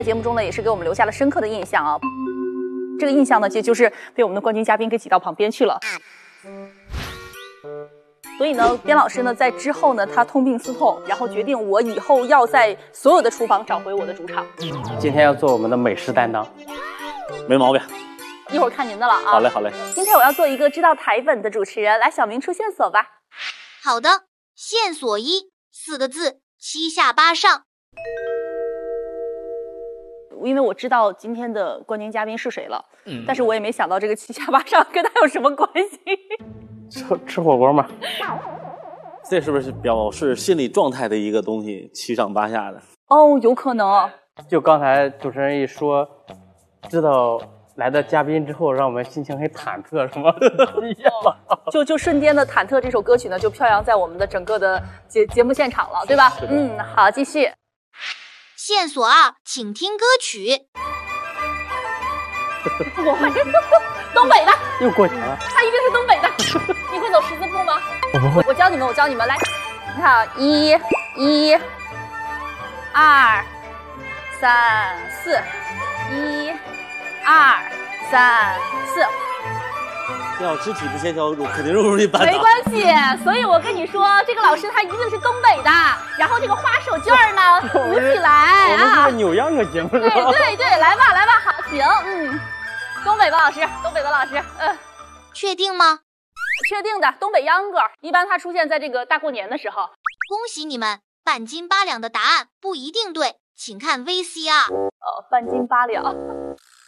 节目中呢，也是给我们留下了深刻的印象啊。这个印象呢，就是被我们的冠军嘉宾给挤到旁边去了。所以呢，边老师呢，在之后呢，他痛定思痛，然后决定我以后要在所有的厨房找回我的主场。 今天要做我们的美食担当， 没毛病。 一会儿看您的了啊。 好嘞，好嘞。 今天我要做一个知道台本的主持人，来，小明出线索吧。 好的，线索1，4个字，7下8上。 因为我知道今天的冠军嘉宾是谁了，但是我也没想到这个7下8上跟他有什么关系。 吃火锅吗？ 这是不是表示心理状态的一个东西？7上8下的。 哦，有可能。 就刚才主持人一说，知道来的嘉宾之后，让我们心情很忐忑，什么就瞬间的忐忑这首歌曲呢，就飘扬在我们的整个的节目现场了，对吧？好，继续。 线索2，请听歌曲。 我会，东北的。 又过奖了。 他一定是东北的。你会走十字步吗？ 我不会。 我教你们，来，你看啊，1、2、3、4，1、2、3、4。 要肢体不协调，肯定容易绊倒。 没关系，所以我跟你说，这个老师他一定是东北的。然后这个花手绢呢，鼓起来我们是个扭秧歌节目，是吧？ 对，来吧，好，行，东北的老师， 确定吗？ 确定的，东北秧歌，一般它出现在这个大过年的时候。 恭喜你们，半斤8两的答案不一定对，请看 VCR。 半斤8两。